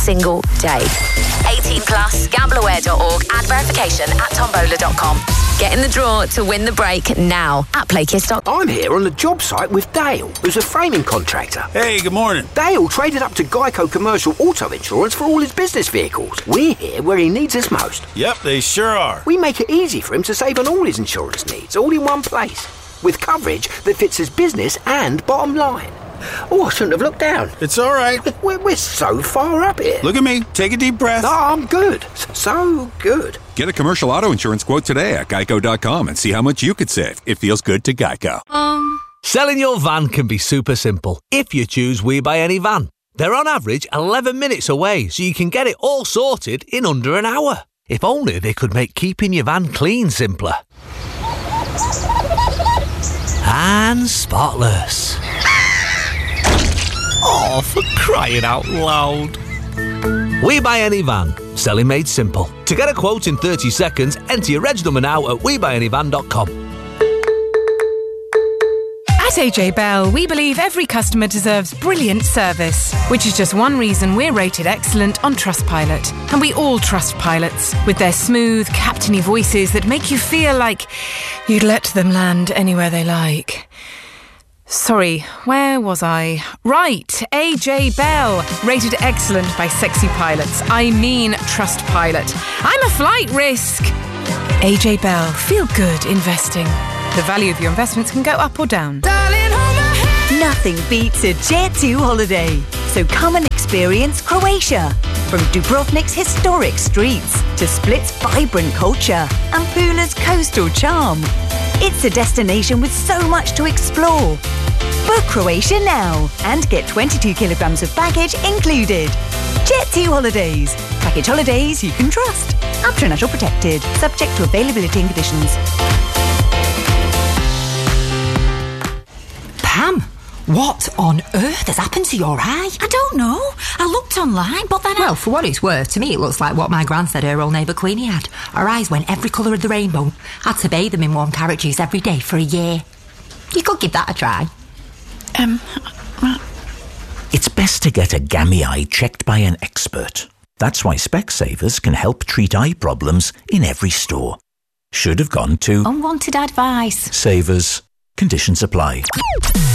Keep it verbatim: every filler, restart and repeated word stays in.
single day. eighteen plus, gamble aware dot org, and verification at tombola dot com. Get in the draw to win the break now at playkiss dot com. I'm here on the job site with Dale, who's a framing contractor. Hey, good morning. Dale traded up to Geico Commercial Auto Insurance for all his business vehicles. We're here where he needs us most. Yep, they sure are. We make it easy for him to save on all his insurance needs, all in one place, with coverage that fits his business and bottom line. Oh, I shouldn't have looked down. It's all right. We're, we're so far up here. Look at me. Take a deep breath. Oh, I'm good. So good. Get a commercial auto insurance quote today at geico dot com and see how much you could save. It feels good to Geico. Um. Selling your van can be super simple if you choose We Buy Any Van. They're on average eleven minutes away, so you can get it all sorted in under an hour. If only they could make keeping your van clean simpler. And spotless. Oh, for crying out loud. We Buy Any Van. Selling made simple. To get a quote in thirty seconds, enter your reg number now at we buy any van dot com. At A J Bell, we believe every customer deserves brilliant service, which is just one reason we're rated excellent on Trustpilot. And we all trust pilots, with their smooth, captainy voices that make you feel like you'd let them land anywhere they like. Sorry, where was I? Right, A J Bell, rated excellent by sexy pilots. I mean Trustpilot. I'm a flight risk. A J Bell, feel good investing. The value of your investments can go up or down. Darling, hold my hand. Nothing beats a Jet two holiday. So come and experience Croatia. From Dubrovnik's historic streets to Split's vibrant culture and Pula's coastal charm. It's a destination with so much to explore. Book Croatia now and get twenty-two kilograms of baggage included. Jet two Holidays. Package holidays you can trust. Up to national protected. Subject to availability and conditions. Pam, what on earth has happened to your eye? I don't know. I looked online, but then I... Well, for what it's worth, to me it looks like what my gran said her old neighbour Queenie had. Her eyes went every colour of the rainbow. Had to bathe them in warm carrot juice every day for a year. You could give that a try. Um... Uh... It's best to get a gammy eye checked by an expert. That's why Specsavers can help treat eye problems in every store. Should have gone to... Unwanted advice. Savers. Conditions apply.